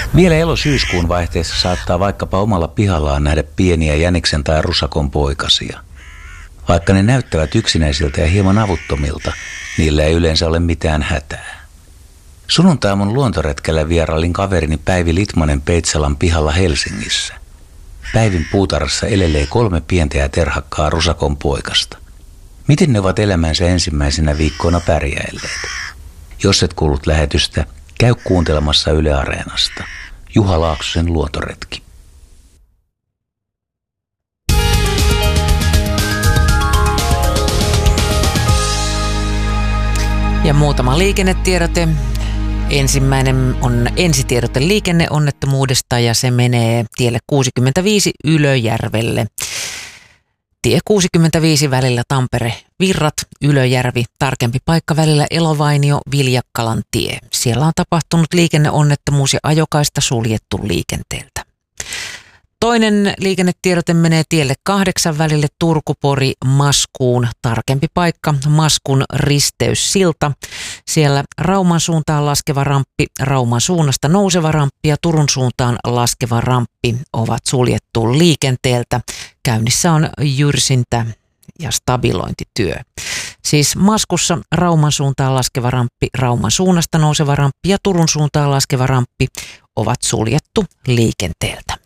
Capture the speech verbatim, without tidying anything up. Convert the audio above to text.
Vielä elo-syyskuun vaihteessa saattaa vaikkapa omalla pihallaan nähdä pieniä jäniksen tai rusakon poikasia. Vaikka ne näyttävät yksinäisiltä ja hieman avuttomilta, niillä ei yleensä ole mitään hätää. Sunnuntaiaamun luontoretkellä vierailin kaverini Päivi Litmanen Peitsalan pihalla Helsingissä. Päivin puutarhassa elelee kolme pientä ja terhakkaa rusakon poikasta. Miten ne ovat elämänsä ensimmäisenä viikkoina pärjäilleet? Jos et kuullut lähetystä, käy kuuntelemassa Yle Areenasta. Juha Laaksosen luontoretki. Ja muutama liikennetiedote. Ensimmäinen on ensitiedote liikenneonnettomuudesta ja se menee tielle kuusikymmentäviisi Ylöjärvelle. Tie kuusikymmentäviisi välillä Tampere-Virrat, Ylöjärvi, tarkempi paikka välillä Elovainio-Viljakkalan tie. Siellä on tapahtunut liikenneonnettomuus ja ajokaista suljettu liikenteeltä. Toinen liikennetiedote menee tielle kahdeksan välille Turku-Pori-Maskuun, tarkempi paikka Maskun risteyssilta. Siellä Rauman suuntaan laskeva ramppi, Rauman suunnasta nouseva ramppi ja Turun suuntaan laskeva ramppi ovat suljettu liikenteeltä. Käynnissä on jyrsintä ja stabilointityö. Siis Maskussa Rauman suuntaan laskeva ramppi, Rauman suunnasta nouseva ramppi ja Turun suuntaan laskeva ramppi ovat suljettu liikenteeltä.